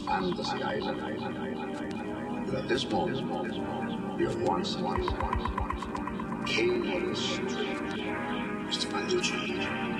fantasy island. But at this moment, you have one step. King of the street, Mr. Balducci.